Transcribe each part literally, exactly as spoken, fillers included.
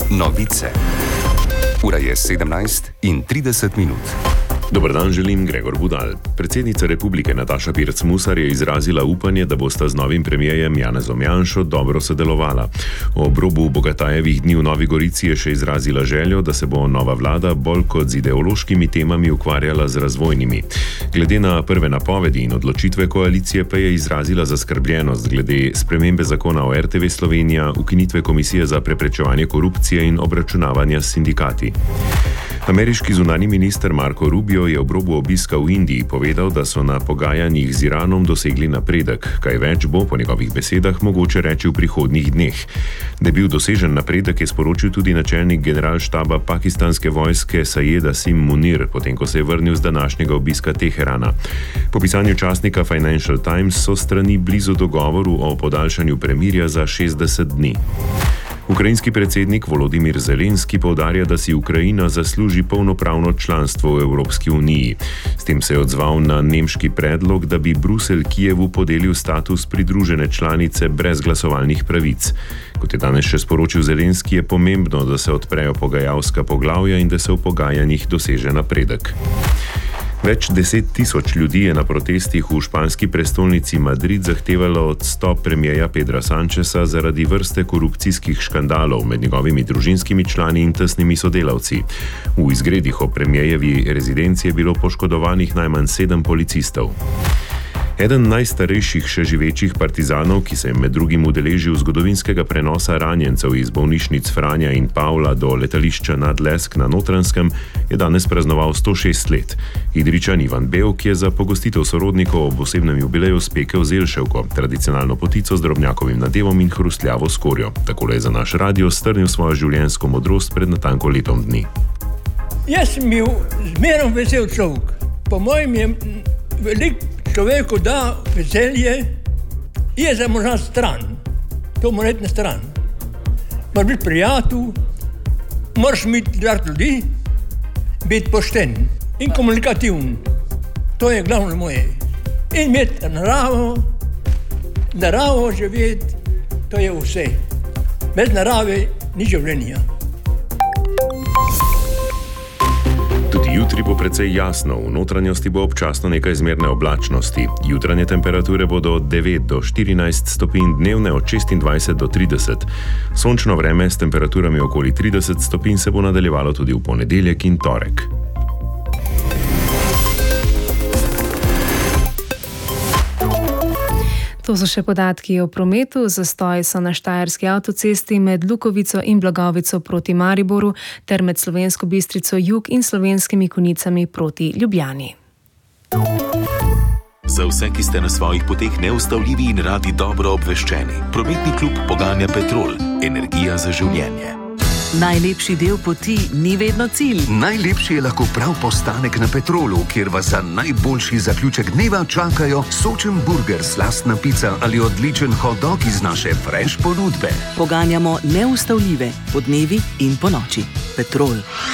Novice. Ura je sedemnajst in trideset minut. Dober dan, želim Gregor Budal. Predsednica republike Nataša Pirc Musar je izrazila upanje, da bosta z novim premijerjem Janezom Janšo dobro sodelovala. Ob robu Bogatajevih dni v Novi Gorici je še izrazila željo, da se bo nova vlada bolj kot z ideološkimi temami ukvarjala z razvojnimi. Glede na prve napovedi in odločitve koalicije pa je izrazila zaskrbljenost glede spremembe zakona o R T V Slovenija, ukinitve komisije za preprečevanje korupcije in obračunavanja s sindikati. Ameriški zunanji minister Marco Rubio je ob robu obiska v Indiji povedal, da so na pogajanjih z Iranom dosegli napredek. Kaj več bo po njegovih besedah mogoče reči v prihodnjih dneh. Da je bil dosežen napredek, je sporočil tudi načelnik generalštaba pakistanske vojske Sayed Asim Munir, potem ko se je vrnil z današnjega obiska Teherana. Po pisanju časnika Financial Times so strani blizu dogovoru o podaljšanju premirja za šestdeset dni. Ukrajinski predsednik Volodimir Zelenski poudarja, da si Ukrajina zasluži polnopravno članstvo v Evropski uniji. S tem se je odzval na nemški predlog, da bi Bruselj Kijevu podelil status pridružene članice brez glasovalnih pravic. Kot je danes še sporočil Zelenski, je pomembno, da se odprejo pogajalska poglavja in da se v pogajanjih doseže napredek. Več deset tisoč ljudi je na protestih v španski prestolnici Madrid zahtevalo odstop premierja Pedra Sancheza zaradi vrste korupcijskih škandalov med njegovimi družinskimi člani in tesnimi sodelavci. V izgredih ob premierjevi rezidenci je bilo poškodovanih najmanj sedem policistov. Eden najstarejših še živečih partizanov, ki se je med drugim udeležil zgodovinskega prenosa ranjencev iz bolnišnic Franja in Pavla do letališča Nadlesk na Notranjskem, je danes praznoval sto šest let. Idrijčan Ivan Bevk je za pogostitev sorodnikov ob osebnem jubileju spekel zelševko, tradicionalno potico z drobnjakovim nadevom in hrustljavo skorjo. Takole je za naš radio strnil svojo življenjsko modrost pred natanko letom dni. Jaz sem bil zmerom vesel človek. Po mojem je veliko človeku da veselje, je za možna stran, to mora iti na stran. Moraš biti prijatelj, moraš imeti rad ljudi, biti pošten in komunikativen. To je glavno moje. In imeti naravo, naravo živeti, to je vse. Bez narave ni življenja. Tudi jutri bo precej jasno, v notranjosti bo občasno nekaj zmerne oblačnosti. Jutranje temperature bodo od devet do štirinajst stopinj, dnevne od šestindvajset do trideset. Sončno vreme s temperaturami okoli trideset stopinj se bo nadaljevalo tudi v ponedeljek in torek. To so še podatki o prometu. Zastoji so na štajerski avtocesti med Lukovico in Blagovico proti Mariboru ter med Slovensko Bistrico jug in Slovenskimi Konjicami proti Ljubljani. Za vse, ki ste na svojih poteh neustavljivi in radi dobro obveščeni, prometni klub poganja Petrol, energija za življenje. Najlepši del poti ni vedno cilj. Najlepši je lahko prav postanek na Petrolu, kjer vas za najboljši zaključek dneva čakajo sočen burger, slastna pica ali odličen hot dog iz naše fresh ponudbe. Poganjamo neustavljive po dnevi in po noči. Petrol.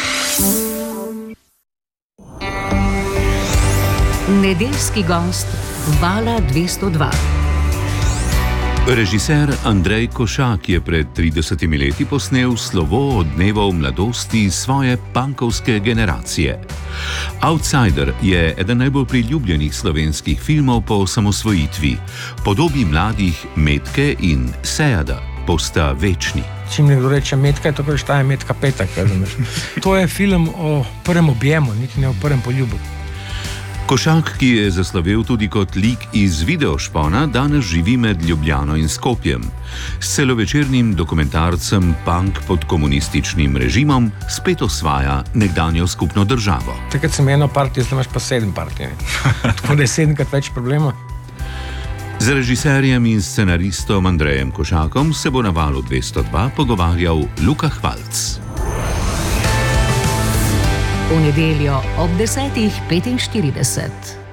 Nedeljski gost Vala dvesto dva. Režiser Andrej Košak je pred tridesetimi leti posnel slovo od dnevov mladosti svoje punkovske generacije. Outsider je eden najbolj priljubljenih slovenskih filmov po osamosvojitvi. Podobi mladih Metke in Sejada posta večni. Čim nekdo reče Metka, je to prvi štaje Metka petek. To je film o prvem objemu, niti ne o prvem poljubu. Košak, ki je zaslovel tudi kot lik iz videošpona, danes živi med Ljubljano in Skopjem. S celovečernim dokumentarcem Punk pod komunističnim režimom spet osvaja nekdanjo skupno državo. Takrat sem eno partijo, zdaj imaš pa sedem partij. Tako da je sedemkrat več problema. Z režiserjem in scenaristom Andrejem Košakom se bo na Valu dvesto dva pogovarjal Luka Hvalc. V nedeljo ob desetih petinštirideset.